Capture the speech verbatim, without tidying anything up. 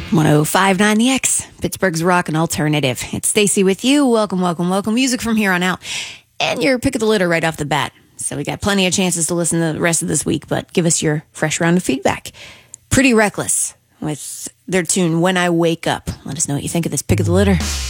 one oh five point nine The X, Pittsburgh's rock and alternative. It's Stacy with you. Welcome, welcome, welcome. Music from here on out. And your pick of the litter right off the bat. So we got plenty of chances to listen to the rest of this week, but give us your fresh round of feedback. Pretty Reckless with their tune When I Wake Up. Let us know what you think of this pick of the litter.